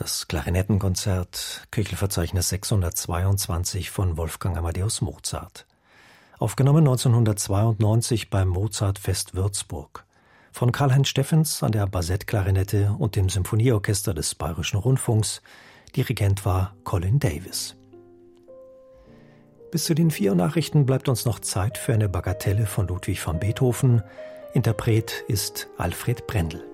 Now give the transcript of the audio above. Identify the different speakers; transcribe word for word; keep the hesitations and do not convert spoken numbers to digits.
Speaker 1: das Klarinettenkonzert, Köchelverzeichnis sechshundertzweiundzwanzig von Wolfgang Amadeus Mozart. Aufgenommen neunzehnhundertzweiundneunzig beim Mozartfest Würzburg. Von Karl-Heinz Steffens an der Bassettklarinette und dem Symphonieorchester des Bayerischen Rundfunks. Dirigent war Colin Davis. Bis zu den vier Nachrichten bleibt uns noch Zeit für eine Bagatelle von Ludwig van Beethoven. Interpret ist Alfred Brendel.